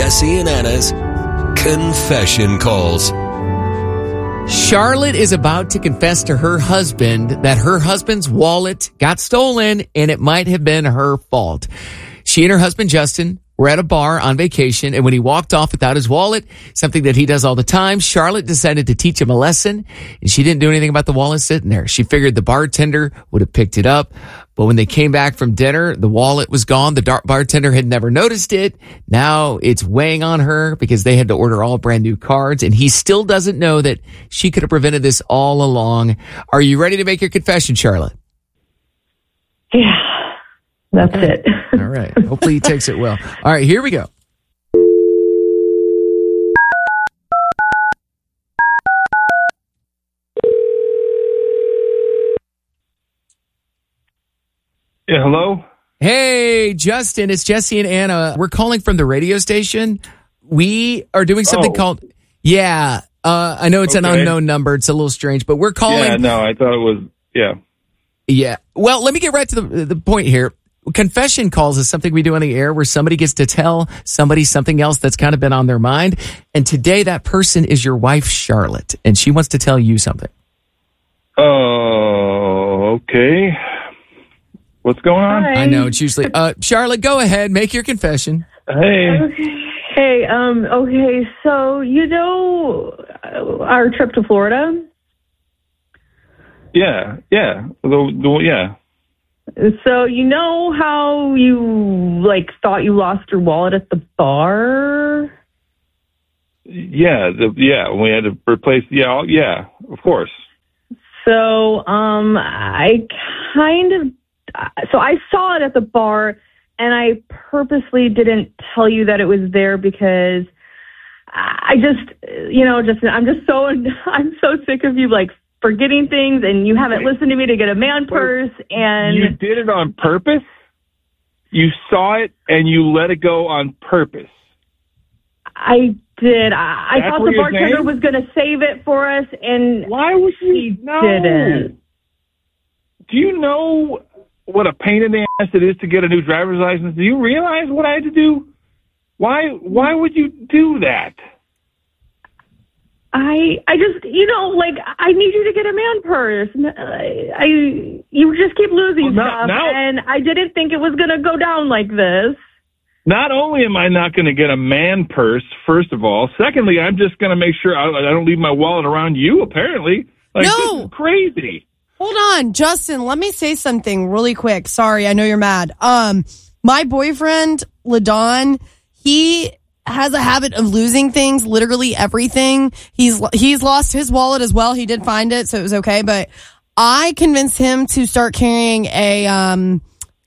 Jesse and Anna's Confession Calls. Charlotte is about to confess to her husband that her husband's wallet got stolen and it might have been her fault. She and her husband, Justin, were at a bar on vacation, and when he walked off without his wallet, something that he does all the time, Charlotte decided to teach him a lesson, and she didn't do anything about the wallet sitting there. She figured the bartender would have picked it up, but when they came back from dinner, the wallet was gone. The bartender had never noticed it. Now it's weighing on her because they had to order all brand new cards, and he still doesn't know that she could have prevented this all along. Are you ready to make your confession, Charlotte? Yeah. That's it. All right. Hopefully he takes it well. All right, here we go. Yeah, hello? Hey, Justin, it's Jesse and Anna. We're calling from the radio station. We are doing something called... Yeah, I know it's an unknown number. It's a little strange, but we're calling... Yeah, no, I thought it was... Yeah. Yeah. Well, let me get right to the point here. Confession calls is something we do on the air where somebody gets to tell somebody something else that's kind of been on their mind. And today that person is your wife, Charlotte, and she wants to tell you something. Oh, okay. What's going on? Hi. I know it's usually, Charlotte, go ahead, make your confession. Hey. Okay, so you know our trip to Florida? Yeah. Yeah. So you know how you thought you lost your wallet at the bar? Yeah, we had to replace, yeah, of course. So I saw it at the bar, and I purposely didn't tell you that it was there because I'm so sick of you forgetting things, and you haven't listened to me to get a man purse. And you did it on purpose? You saw it and you let it go on purpose? I did. I thought the bartender was going to save it for us, and why would she didn't? Do you know what a pain in the ass it is to get a new driver's license? Do you realize what I had to do? Why would you do that? I just, I need you to get a man purse. You just keep losing stuff, and I didn't think it was going to go down like this. Not only am I not going to get a man purse, first of all, secondly, I'm just going to make sure I don't leave my wallet around you, apparently. This is crazy. Hold on, Justin, let me say something really quick. Sorry, I know you're mad. My boyfriend, LaDon, he has a habit of losing things, literally everything. He's lost his wallet as well. He did find it, so it was okay. But I convinced him to start carrying a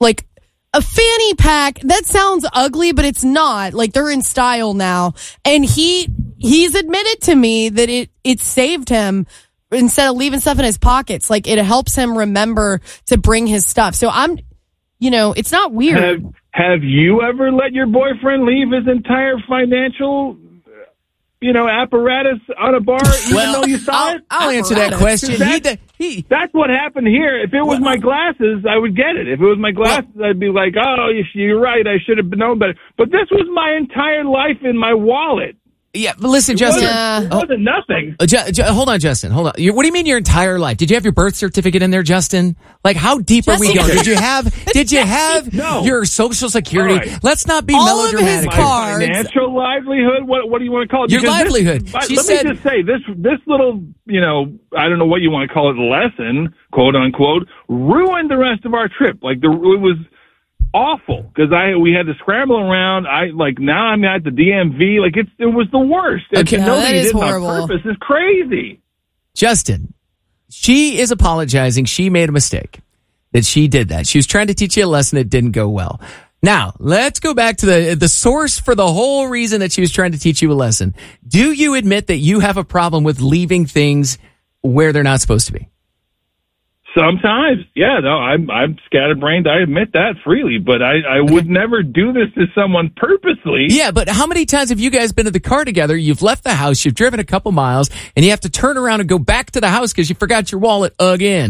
fanny pack. That sounds ugly, but it's not. They're in style now. And he's admitted to me that it saved him instead of leaving stuff in his pockets. It helps him remember to bring his stuff. So it's not weird. Have you ever let your boyfriend leave his entire financial, apparatus on a bar even though you saw it? I'll answer that question. That's what happened here. If it was my glasses, I would get it. If it was my glasses, I'd be like, oh, you're right, I should have known better. But this was my entire life in my wallet. Yeah, but listen, Justin. It wasn't nothing. Hold on, Justin. Hold on. What do you mean your entire life? Did you have your birth certificate in there, Justin? How deep are we going? Did you have your social security? Right. Let's not be melodramatic. My financial livelihood? What do you want to call it? Your livelihood. Let me just say, this little, I don't know what you want to call it, lesson, quote unquote, ruined the rest of our trip. It was awful because we had to scramble around. Now I'm at the DMV. It was the worst. Okay, nobody did it horrible. on purpose. It's crazy. Justin, she is apologizing. She made a mistake that she did that. She was trying to teach you a lesson that didn't go well. Now, let's go back to the source for the whole reason that she was trying to teach you a lesson. Do you admit that you have a problem with leaving things where they're not supposed to be? Sometimes, yeah, no, I'm scatterbrained. I admit that freely, but I would never do this to someone purposely. Yeah, but how many times have you guys been in the car together? You've left the house, you've driven a couple miles, and you have to turn around and go back to the house because you forgot your wallet again.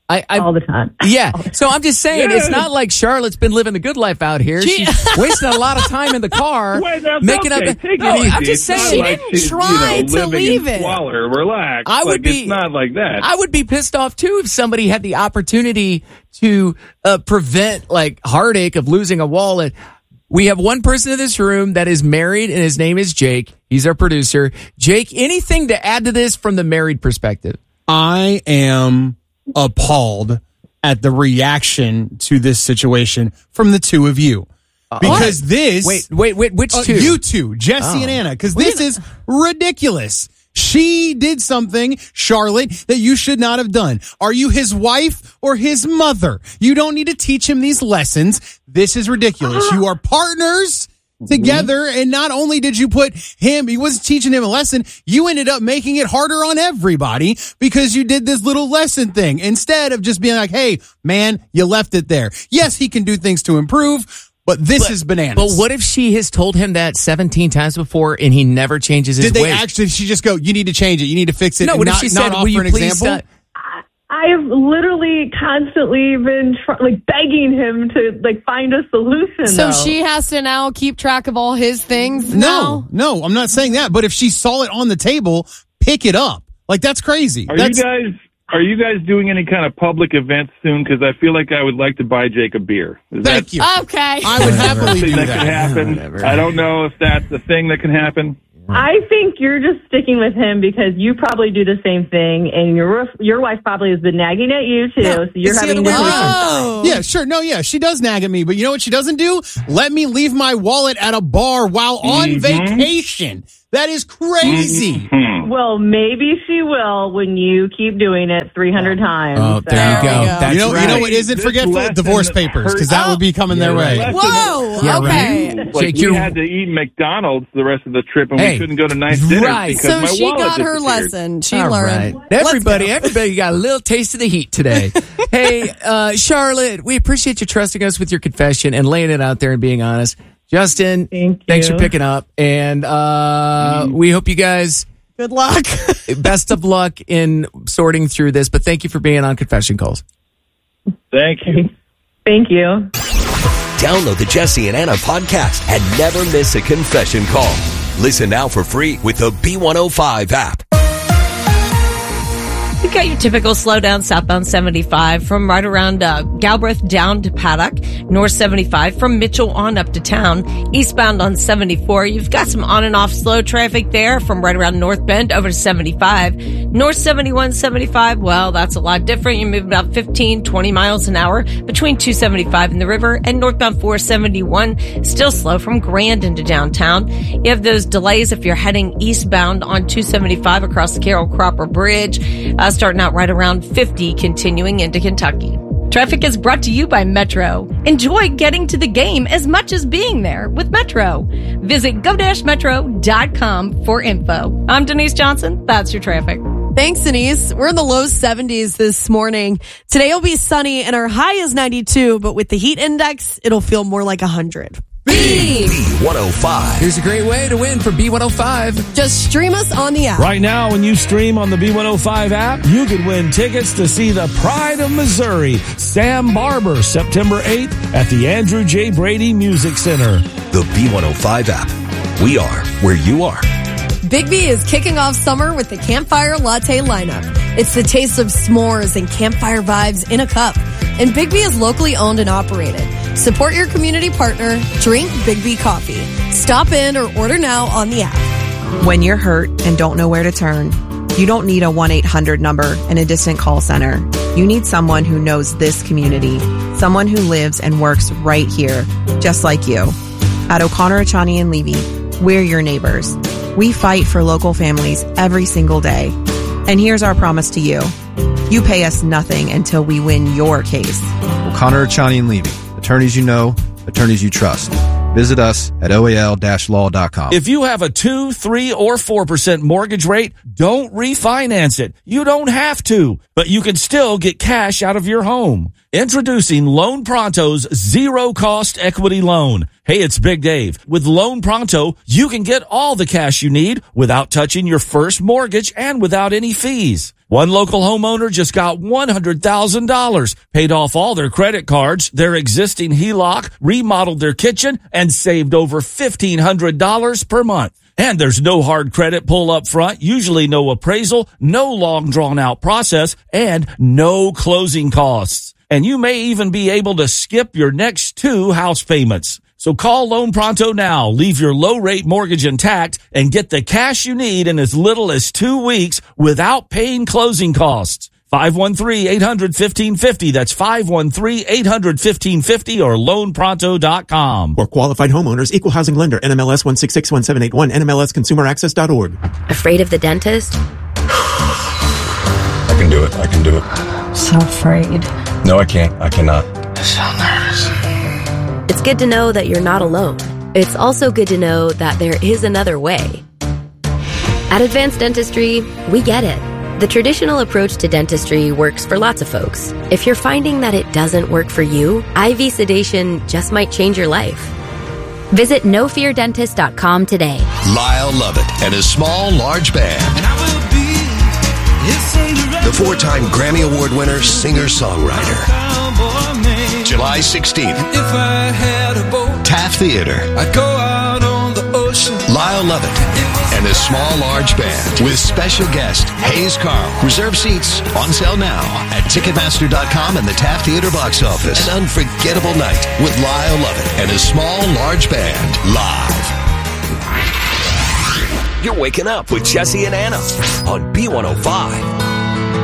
all the time. Yeah. So I'm just saying, it's not like Charlotte's been living the good life out here. She's wasting a lot of time in the car. Making up. I'm just saying. She didn't try to leave it. Squalor, relax. It's not like that. I would be pissed off too if somebody had the opportunity to prevent heartache of losing a wallet. We have one person in this room that is married, and his name is Jake. He's our producer. Jake, anything to add to this from the married perspective? I am appalled at the reaction to this situation from the two of you. Because this... Wait, which two? You two, Jesse and Anna, because this is ridiculous. She did something, Charlotte, that you should not have done. Are you his wife or his mother? You don't need to teach him these lessons. This is ridiculous. You are partners together, and not only did you put him, he wasn't teaching him a lesson, you ended up making it harder on everybody because you did this little lesson thing instead of just being like, hey, man, you left it there. Yes, he can do things to improve, but this is bananas. But what if she has told him that 17 times before and he never changes his ways? Did she just go, you need to change it, you need to fix it? No, what if she said, will you please stop? I've literally constantly been begging him to find a solution. So she has to now keep track of all his things now? No, I'm not saying that. But if she saw it on the table, pick it up. That's crazy. Are you guys doing any kind of public events soon? Because I feel like I would like to buy Jake a beer. Thank you. Okay. I would happily do that. That could happen. I don't know if that's the thing that can happen. I think you're just sticking with him because you probably do the same thing, and your wife probably has been nagging at you too. So you're having to. Yeah, sure. No, yeah, she does nag at me, but you know what she doesn't do? Let me leave my wallet at a bar while on vacation. That is crazy. Well, maybe she will when you keep doing it 300 times. Oh, there you go. That's you know what isn't forgetful? Divorce papers, because that would be coming their way. Whoa, okay. Right. Jake, we had to eat McDonald's the rest of the trip, and we couldn't go to nice dinners because my she wallet got her disappeared. lesson. She All learned. Right. Everybody got a little taste of the heat today. Hey, Charlotte, we appreciate you trusting us with your confession and laying it out there and being honest. Justin, thanks for picking up, and we hope you guys good luck. Best of luck in sorting through this, but thank you for being on Confession Calls. Thank you. Thank you. Download the Jesse and Anna podcast and never miss a confession call. Listen now for free with the B105 app. You've got your typical slowdown southbound 75 from right around Galbraith down to Paddock, north 75 from Mitchell on up to town, eastbound on 74. You've got some on and off slow traffic there from right around North Bend over to 75. North 71, 75, well, that's a lot different. You move about 15, 20 miles an hour between 275 and the river, and northbound 471 still slow from Grand into downtown. You have those delays if you're heading eastbound on 275 across the Carroll Cropper Bridge, starting out right around 50, continuing into Kentucky. Traffic is brought to you by Metro. Enjoy getting to the game as much as being there with Metro. Visit go-metro.com for info. I'm Denise Johnson. That's your traffic. Thanks, Denise. We're in the low 70s this morning. Today will be sunny and our high is 92, but with the heat index, it'll feel more like 100. B105. Here's a great way to win for B105. Just stream us on the app. Right now, when you stream on the B105 app, you can win tickets to see the Pride of Missouri, Sam Barber, September 8th at the Andrew J. Brady Music Center. The B105 app. We are where you are. Big B is kicking off summer with the Campfire Latte lineup. It's the taste of s'mores and campfire vibes in a cup. And Big B is locally owned and operated. Support your community partner. Drink Big B coffee. Stop in or order now on the app. When you're hurt and don't know where to turn, you don't need a 1-800 number and a distant call center. You need someone who knows this community. Someone who lives and works right here, just like you. At O'Connor, Achani & Levy, we're your neighbors. We fight for local families every single day. And here's our promise to you. You pay us nothing until we win your case. O'Connor, Achani & Levy. Attorneys you know, attorneys you trust. Visit us at oal-law.com. If you have a 2, 3, or 4% mortgage rate, don't refinance it. You don't have to, but you can still get cash out of your home. Introducing Loan Pronto's zero-cost equity loan. Hey, it's Big Dave. With Loan Pronto, you can get all the cash you need without touching your first mortgage and without any fees. One local homeowner just got $100,000, paid off all their credit cards, their existing HELOC, remodeled their kitchen, and saved over $1,500 per month. And there's no hard credit pull up front, usually no appraisal, no long drawn out process, and no closing costs. And you may even be able to skip your next 2 house payments. So call Loan Pronto now, leave your low rate mortgage intact, and get the cash you need in as little as 2 weeks without paying closing costs. 513-800-1550. That's 513-800-1550 or loanpronto.com. For qualified homeowners, equal housing lender, NMLS 1661781, NMLSconsumeraccess.org. Afraid of the dentist? I can do it. So afraid. No, I can't. I cannot. So nervous. It's good to know that you're not alone. It's also good to know that there is another way. At Advanced Dentistry, we get it. The traditional approach to dentistry works for lots of folks. If you're finding that it doesn't work for you, IV sedation just might change your life. Visit NoFearDentist.com today. Lyle Lovett and his small, large band. The 4-time Grammy Award winner, singer-songwriter. July 16th. Taft Theater. Lyle Lovett and his small, large band with special guest Hayes Carl. Reserve seats on sale now at Ticketmaster.com and the Taft Theater box office. An unforgettable night with Lyle Lovett and his small, large band live. You're waking up with Jesse and Anna on B105.